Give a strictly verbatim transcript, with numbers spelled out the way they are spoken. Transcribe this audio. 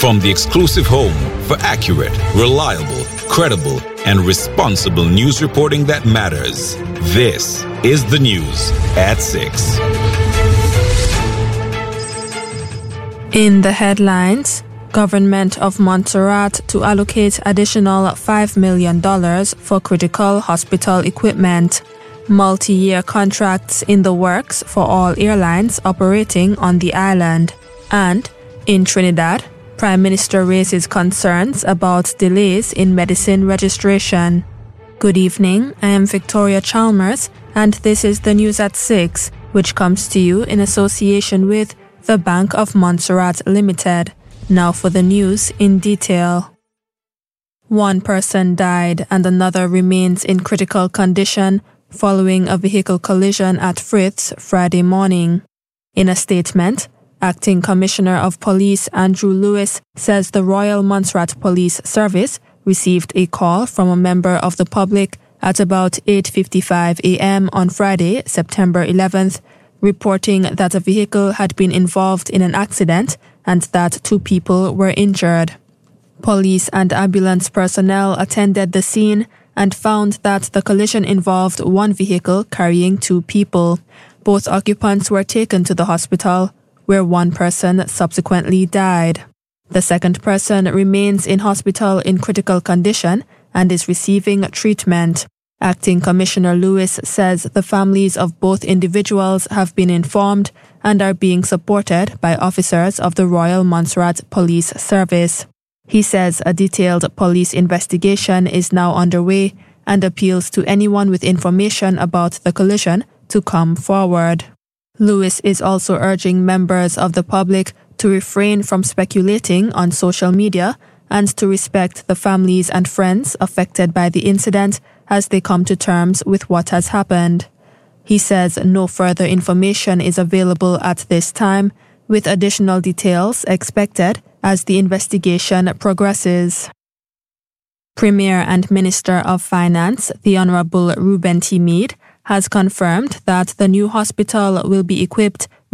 from the exclusive home for accurate, reliable, credible, and responsible news reporting that matters. This is the news at six. In the headlines, Government of Montserrat to allocate additional five million dollars for critical hospital equipment. Multi-year contracts in the works for all airlines operating on the island. And in Trinidad, Prime Minister raises concerns about delays in medicine registration. Good evening, I am Victoria Chalmers, and this is the News at six, which comes to you in association with the Bank of Montserrat Limited. Now for the news in detail. One person died and another remains in critical condition following a vehicle collision at Friths Friday morning. In a statement, Acting Commissioner of Police Andrew Lewis says the Royal Montserrat Police Service received a call from a member of the public at about eight fifty-five a.m. on Friday, September eleventh, reporting that a vehicle had been involved in an accident and that two people were injured. Police and ambulance personnel attended the scene and found that the collision involved one vehicle carrying two people. Both occupants were taken to the hospital, where one person subsequently died. The second person remains in hospital in critical condition and is receiving treatment. Acting Commissioner Lewis says the families of both individuals have been informed and are being supported by officers of the Royal Montserrat Police Service. He says a detailed police investigation is now underway and appeals to anyone with information about the collision to come forward. Lewis is also urging members of the public to refrain from speculating on social media and to respect the families and friends affected by the incident as they come to terms with what has happened. He says no further information is available at this time, with additional details expected as the investigation progresses. Premier and Minister of Finance, the Honourable Reuben T. Meade, has confirmed that the new hospital will be equipped